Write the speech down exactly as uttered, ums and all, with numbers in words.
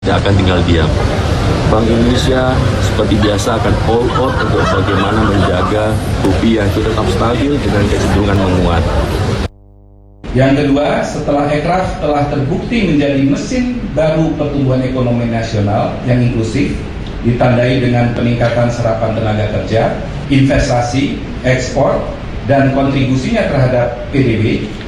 tidak akan tinggal diam. Bank Indonesia seperti biasa akan all out untuk bagaimana menjaga rupiah itu tetap stabil dengan kecenderungan menguat. Yang kedua, setelah Ekraf telah terbukti menjadi mesin baru pertumbuhan ekonomi nasional yang inklusif, ditandai dengan peningkatan serapan tenaga kerja, investasi, ekspor, dan kontribusinya terhadap P D B,